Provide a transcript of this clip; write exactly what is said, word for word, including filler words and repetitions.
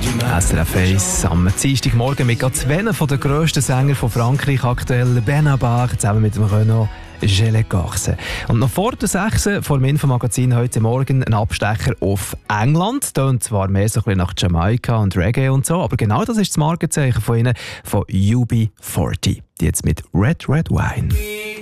S R F eins am Dienstagmorgen mit gerade zwei von den grössten Sängern von Frankreich aktuell, Benabar, zusammen mit dem Renaud Gélé Garce. Und noch vor der sechs vor dem Infomagazin heute Morgen ein Abstecher auf England. Tönt zwar mehr so ein bisschen nach Jamaika und Reggae und so, aber genau das ist das Markenzeichen von ihnen, von U B vierzig. Die jetzt mit Red Red Wine.